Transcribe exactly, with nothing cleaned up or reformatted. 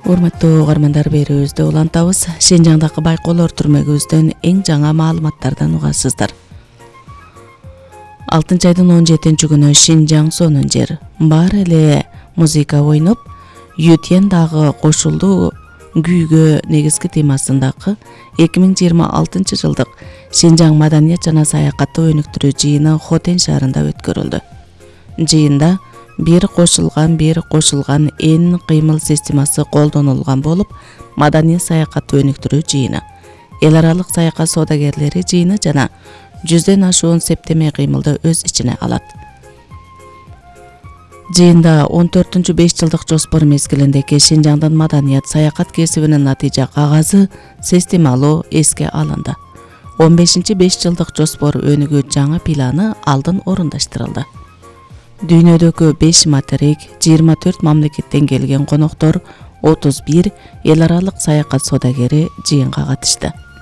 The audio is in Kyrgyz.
Урматтуу угармандар, берүүбүздө улантабыз. Шинжаңдагы байкоолор түрмөгүбүздөн эң жаңа маалыматтардан угасыздар. алтынчы айдын он жетинчи күнү Шинжаң сонун жер. Баары эле музыка ойноп, Ютен дагы кошулду күйгө негизги темасындагы эки миң жыйырма алтынчы жылдык Шинжаң маданият жана саякатты өнүктүрүү жыйыны Хотен шаарында өткөрүлдү. Жыйында бир кошулган бир кошулган эн кыймыл системасы колдонулган болуп, маданий саякатты өнүктүрүү жыйыны, эл аралык саякат соодагерлери жыйыны жана жүздөн ашуун септеме кыймылды өз ичине алат. Жыйында он төртүнчү беш жылдык жоспор мезгилиндеги Шинжаңдын маданият саякат кесибинин натыйжа кагазы системалуу эске алынды. он бешинчи беш жылдык жоспор өнүгүү жаңы планы алдын орундаштырылды. Дүйнөдөгү беш материк, жыйырма төрт мамлекеттен келген коноктор, отуз бир эл аралык саякат соодагери жыйынга катышты.